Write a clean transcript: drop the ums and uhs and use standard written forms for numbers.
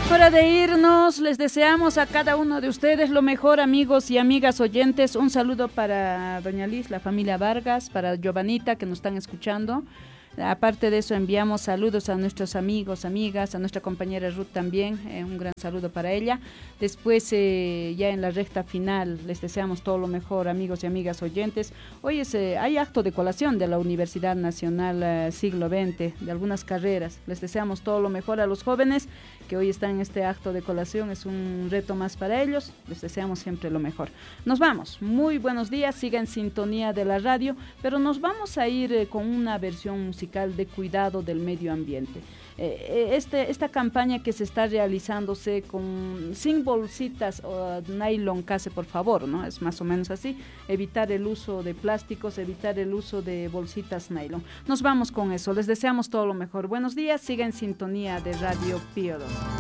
Hora de irnos, les deseamos a cada uno de ustedes lo mejor, amigos y amigas oyentes. Un saludo para doña Liz, la familia Vargas, para Giovanita que nos están escuchando. Aparte de eso, enviamos saludos a nuestros amigos, amigas, a nuestra compañera Ruth también, un gran saludo para ella. Después, ya en la recta final, les deseamos todo lo mejor, amigos y amigas oyentes. Hoy hay acto de colación de la Universidad Nacional Siglo XX, de algunas carreras. Les deseamos todo lo mejor a los jóvenes que hoy están en este acto de colación. Es un reto más para ellos. Les deseamos siempre lo mejor. Nos vamos. Muy buenos días. Siga en sintonía de la radio, pero nos vamos a ir con una versión musical de cuidado del medio ambiente. Esta campaña que se está realizándose sin bolsitas o nylon case, por favor, ¿no? Es más o menos así. Evitar el uso de plásticos, evitar el uso de bolsitas nylon. Nos vamos con eso. Les deseamos todo lo mejor. Buenos días. Siga en sintonía de Radio Pío 2.